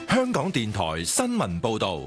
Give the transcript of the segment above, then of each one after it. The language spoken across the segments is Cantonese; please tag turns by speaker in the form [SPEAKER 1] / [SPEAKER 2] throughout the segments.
[SPEAKER 1] 香港電台新聞報道。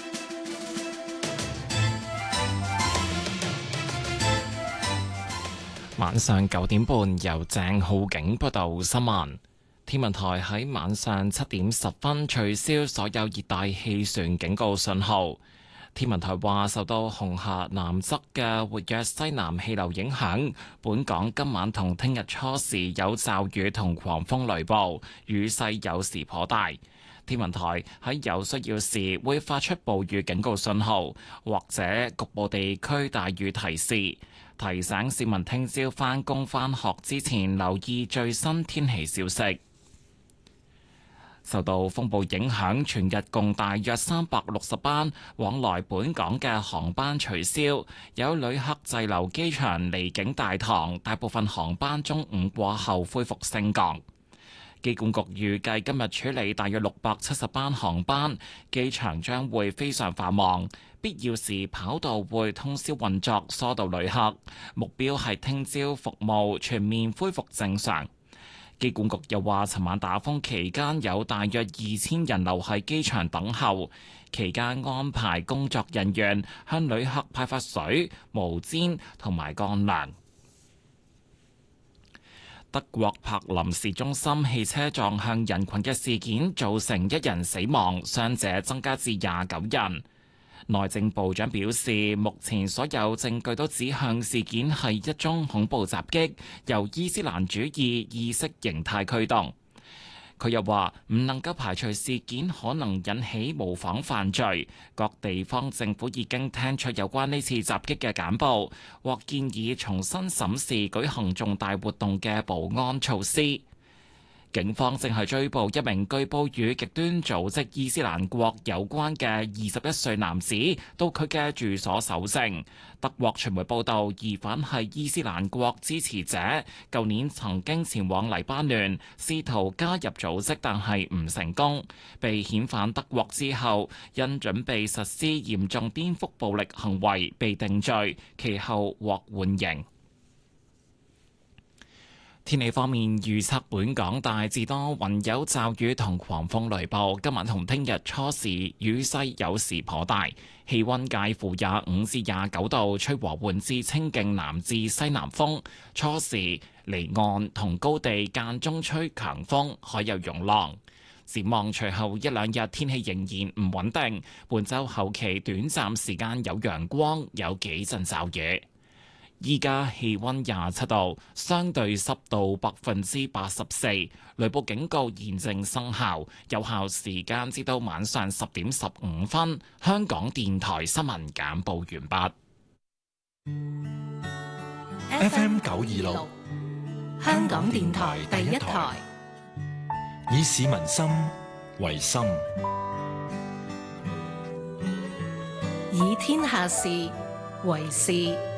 [SPEAKER 2] 晚上9點半，由鄭浩景報道新聞。天文台喺晚上7點10分取消所有熱帶氣旋警告信號。天文台話，受到紅廈南側嘅活躍西南氣流影響，本港今晚同聽日初時有驟雨同狂風雷暴，雨勢有時頗大。天文台喺有需要時會發出暴雨警告信號，或者局部地區大雨提示，提醒市民聽朝返工返學之前留意最新天氣消息。受到風暴影響，全日共大約360班往來本港嘅航班取消，有旅客滯留機場離境大堂，大部分航班中午過後恢復升降。機管局預計今日處理大約670班航班，機場將會非常繁忙，必要時跑道會通宵運作，疏導旅客。目標係聽朝服務全面恢復正常。機管局又話，尋晚打風期間有大約2000人留喺機場等候，期間安排工作人員向旅客派發水、毛氈同埋乾糧。德國柏林市中心汽車撞向人群嘅事件造成1人死亡，傷者增加至29人。內政部長表示，目前所有證據都指向事件係一宗恐怖襲擊，由伊斯蘭主義意識形態驅動。佢又話唔能夠排除事件可能引起模仿犯罪，各地方政府已經聽取有關呢次襲擊嘅簡報，或建議重新審視舉行重大活動嘅保安措施。警方正係追捕一名據報與極端組織伊斯蘭國有關嘅21歲男子，到佢嘅住所搜證。德國傳媒報道，疑犯係伊斯蘭國支持者，舊年曾經前往黎巴嫩，試圖加入組織，但係唔成功。被遣返德國之後，因準備實施嚴重顛覆暴力行為被定罪，其後獲緩刑。天氣方面，預測本港大致多雲，有驟雨同狂風雷暴。今晚同聽日初時雨勢有時頗大，氣溫介乎25至29度，吹和緩至清勁南至西南風。初時離岸同高地間中吹強風，海有湧浪。展望隨後一兩日天氣仍然唔穩定，本週後期短暫時間有陽光，有幾陣驟雨。依家氣溫27度，相對濕度84%，雷暴警告現正生效，有效時間至到晚上10點15分。香港電台新聞簡報完
[SPEAKER 1] 畢。FM 926，
[SPEAKER 3] 香港電台第一台，
[SPEAKER 1] 以市民心為心，
[SPEAKER 3] 以天下事為事。